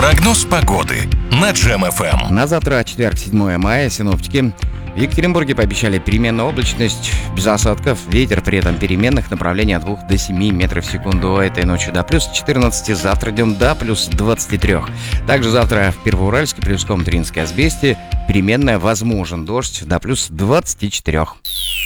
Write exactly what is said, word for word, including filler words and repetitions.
Прогноз погоды на Джем эф эм. На завтра, четверг, седьмое мая, синоптики в Екатеринбурге пообещали переменную облачность, без осадков. Ветер при этом переменных направлений от двух до семи метров в секунду. Этой ночью до плюс четырнадцати, завтра днем до плюс двадцати трёх. Также завтра в Первоуральске, Плюском, Тринске, Асбесте переменная, возможен дождь до плюс двадцати четырёх.